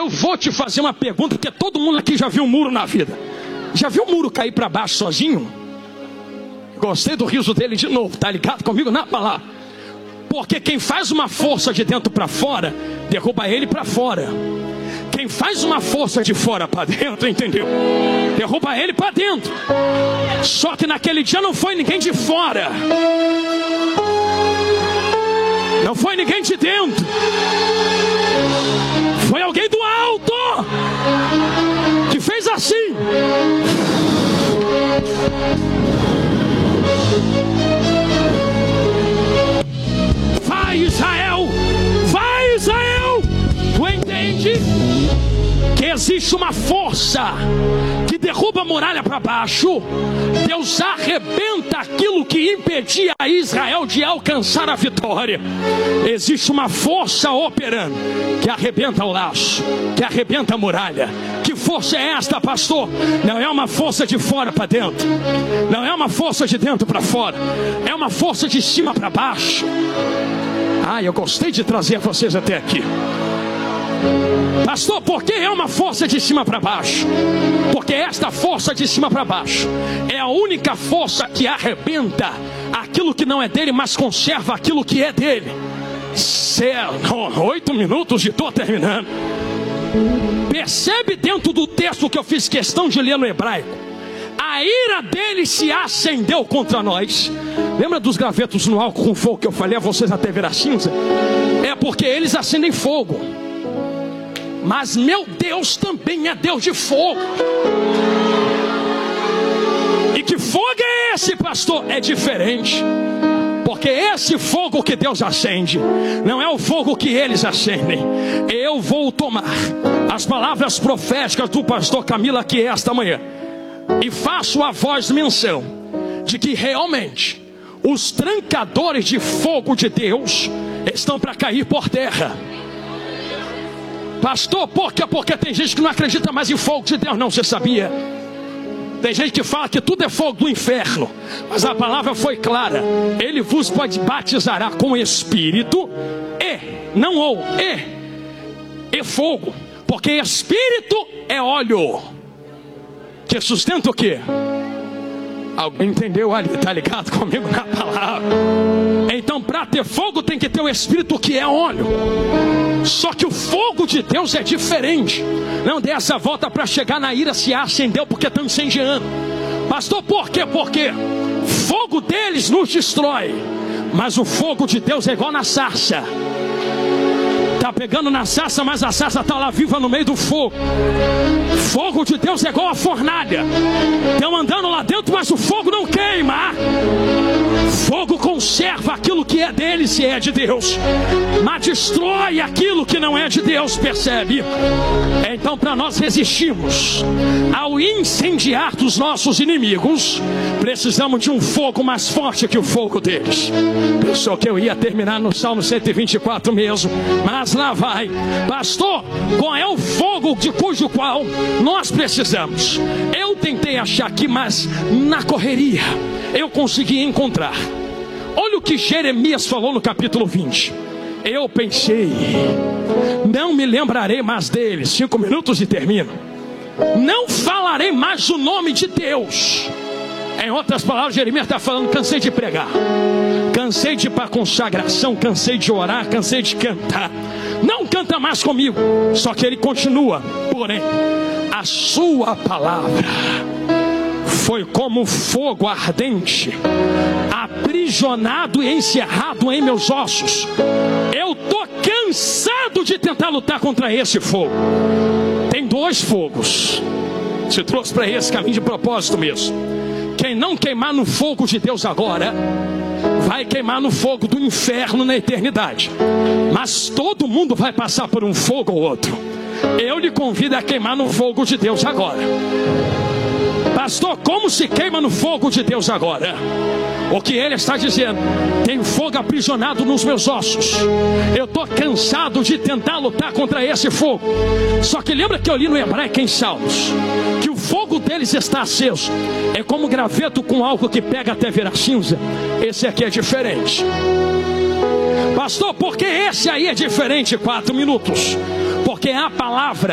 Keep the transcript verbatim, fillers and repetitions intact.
eu vou te fazer uma pergunta, porque todo mundo aqui já viu um muro na vida. Já viu o muro cair para baixo sozinho? Gostei do riso dele de novo, tá ligado comigo na palavra? Porque quem faz uma força de dentro para fora, derruba ele para fora. Quem faz uma força de fora para dentro, entendeu? Derruba ele para dentro. Só que naquele dia não foi ninguém de fora, não foi ninguém de dentro, foi alguém do alto que fez assim. Vai, Israel, vai, Israel. Tu entende que existe uma força que derruba a muralha para baixo? Deus arrebenta aquilo que impedia a Israel de alcançar a vitória. Existe uma força operando que arrebenta o laço, que arrebenta a muralha. Que força é esta, pastor? Não é uma força de fora para dentro, não é uma força de dentro para fora, é uma força de cima para baixo. Ah, eu gostei de trazer vocês até aqui. Pastor, por que é uma força de cima para baixo? Porque esta força de cima para baixo é a única força que arrebenta aquilo que não é dele, mas conserva aquilo que é dele. Céu, oito minutos e estou terminando. Percebe dentro do texto que eu fiz questão de ler no hebraico? A ira dele se acendeu contra nós. Lembra dos gravetos no álcool com fogo que eu falei a vocês até virar cinza? É porque eles acendem fogo. Mas meu Deus também é Deus de fogo. E que fogo é esse, pastor? É diferente. Porque esse fogo que Deus acende não é o fogo que eles acendem. Eu vou tomar as palavras proféticas do pastor Camilo aqui esta manhã e faço a voz menção de que realmente os trancadores de fogo de Deus estão para cair por terra. Pastor, por quê? Porque tem gente que não acredita mais em fogo de Deus. Não, você sabia? Tem gente que fala que tudo é fogo do inferno, mas a palavra foi clara. Ele vos pode batizará com Espírito e, não ou, e, e fogo. Porque Espírito é óleo que sustenta o quê? Alguém entendeu ali? Tá ligado comigo na palavra? Então, para ter fogo tem que ter o Espírito que é óleo. Só que o fogo de Deus é diferente. Não dê essa volta para chegar na ira se acendeu porque estão incendiando. Pastor, por quê? Porque fogo deles nos destrói, mas o fogo de Deus é igual na sarça. Está pegando na sarça, mas a sarça está lá viva no meio do fogo. Fogo de Deus é igual a fornalha. Estão andando lá dentro, mas o fogo não queima. Fogo conserva aquilo que é dele, se é de Deus, mas destrói aquilo que não é de Deus, percebe? Então, para nós resistirmos ao incendiar dos nossos inimigos, precisamos de um fogo mais forte que o fogo deles. Pensou que eu ia terminar no Salmo cento e vinte e quatro mesmo, mas lá vai. Pastor, qual é o fogo de cujo qual nós precisamos? Eu tentei achar aqui, mas na correria eu consegui encontrar. Olha o que Jeremias falou no capítulo vinte. Eu pensei, não me lembrarei mais dele. Cinco minutos e termino. Não falarei mais o nome de Deus. Em outras palavras, Jeremias está falando, cansei de pregar, cansei de ir para consagração, cansei de orar, cansei de cantar. Não canta mais comigo. Só que ele continua, porém, a sua palavra foi como fogo ardente, aprisionado e encerrado em meus ossos. Eu estou cansado de tentar lutar contra esse fogo. Tem dois fogos. Se trouxe para esse caminho de propósito mesmo. Quem não queimar no fogo de Deus agora, vai queimar no fogo do inferno na eternidade. Mas todo mundo vai passar por um fogo ou outro. Eu lhe convido a queimar no fogo de Deus agora. Pastor, como se queima no fogo de Deus agora? O que ele está dizendo: tem fogo aprisionado nos meus ossos. Eu estou cansado de tentar lutar contra esse fogo. Só que lembra que eu li no hebraico em Salmos que o fogo deles está aceso. É como graveto com algo que pega até virar cinza. Esse aqui é diferente. Pastor, por que esse aí é diferente? Quatro minutos. Porque a palavra